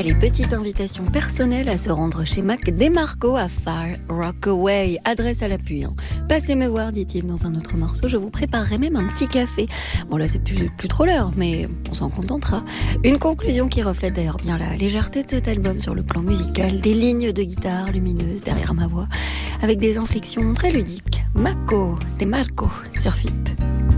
Allez, petite invitation personnelle à se rendre chez Mac DeMarco à Far Rockaway. Adresse à l'appui. Passez me voir, dit-il dans un autre morceau. Je vous préparerai même un petit café. Bon, là, c'est plus trop l'heure, mais on s'en contentera. Une conclusion qui reflète d'ailleurs bien la légèreté de cet album sur le plan musical. Des lignes de guitare lumineuses derrière ma voix, avec des inflexions très ludiques. Mac DeMarco sur FIP.